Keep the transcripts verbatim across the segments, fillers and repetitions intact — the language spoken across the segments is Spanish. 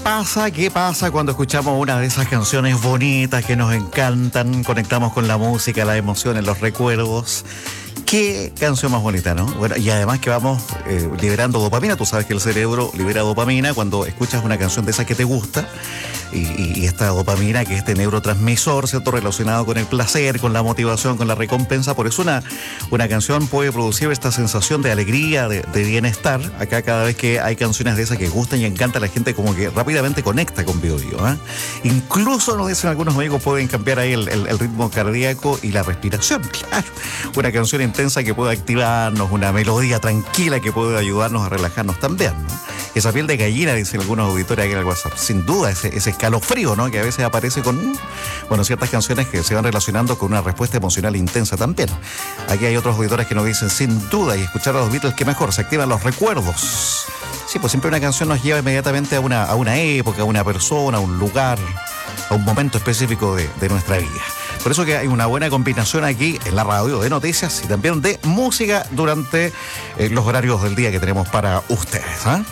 pasa? ¿Qué pasa cuando escuchamos una de esas canciones bonitas que nos encantan? Conectamos con la música, las emociones, los recuerdos. Qué canción más bonita, ¿no? Bueno, y además que vamos eh, liberando dopamina. Tú sabes que el cerebro libera dopamina cuando escuchas una canción de esa que te gusta. Y, y, y esta dopamina, que es este neurotransmisor, ¿cierto? Relacionado con el placer, con la motivación, con la recompensa. Por eso una, una canción puede producir esta sensación de alegría, de, de bienestar. Acá cada vez que hay canciones de esas que gustan y encantan, la gente como que rápidamente conecta con Bio Bio, ¿eh? Incluso, nos dicen algunos amigos, pueden cambiar ahí el, el, el ritmo cardíaco y la respiración. Claro, una canción intensa que puede activarnos, una melodía tranquila que puede ayudarnos a relajarnos también, ¿no? Esa piel de gallina, dicen algunos auditores aquí en el WhatsApp. Sin duda, ese, ese escalofrío, ¿no? Que a veces aparece con, bueno, ciertas canciones que se van relacionando con una respuesta emocional intensa también. Aquí hay otros auditores que nos dicen, sin duda, y escuchar a los Beatles, qué mejor, se activan los recuerdos. Sí, pues siempre una canción nos lleva inmediatamente a una, a una época, a una persona, a un lugar, a un momento específico de, de nuestra vida. Por eso que hay una buena combinación aquí en la radio de noticias y también de música durante eh, los horarios del día que tenemos para ustedes, ¿eh?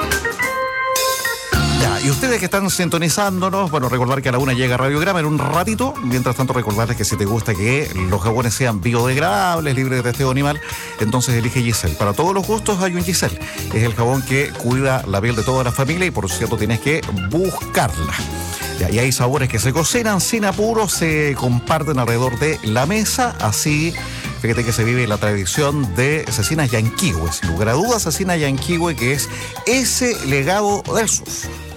Ya, y ustedes que están sintonizándonos, bueno, recordar que a la una llega Radiograma en un ratito. Mientras tanto, recordarles que si te gusta que los jabones sean biodegradables, libres de testeo animal, entonces elige Giselle. Para todos los gustos hay un Giselle. Es el jabón que cuida la piel de toda la familia y por cierto tienes que buscarla. Ya, y hay sabores que se cocinan sin apuro, se comparten alrededor de la mesa, así. Fíjate que se vive la tradición de Cecina Yanquihue. Sin lugar a dudas, Cecina Yanquihue, que es ese legado del sur.